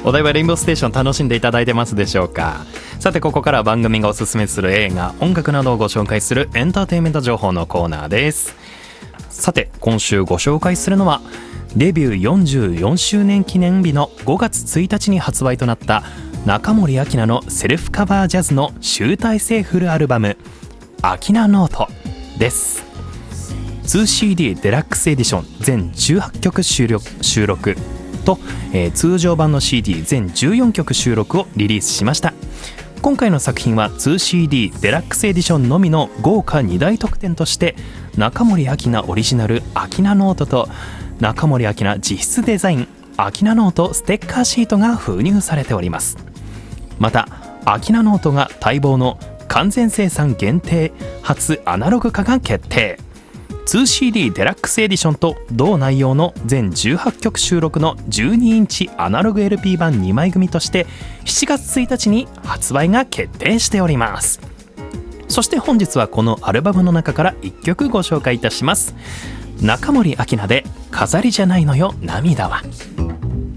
お台場レインボーステーション楽しんでいただいてますでしょうか。さてここからは番組がおすすめする映画音楽などをご紹介するエンターテインメント情報のコーナーです。さて今週ご紹介するのはデビュー44周年記念日の5月1日に発売となった中森明菜のセルフカバージャズの集大成フルアルバム明菜ノートです。 2CD デラックスエディション全18曲収録と、通常版の CD 全14曲収録をリリースしました。今回の作品は 2CD デラックスエディションのみの豪華2大特典として中森明菜オリジナル明菜ノートと中森明菜自筆デザイン明菜ノートステッカーシートが封入されております。また明菜ノートが待望の完全生産限定初アナログ化が決定。 2CD デラックスエディションと同内容の全18曲収録の12インチアナログ LP 版2枚組として7月1日に発売が決定しております。そして本日はこのアルバムの中から1曲ご紹介いたします。中森明菜で飾りじゃないのよ涙は。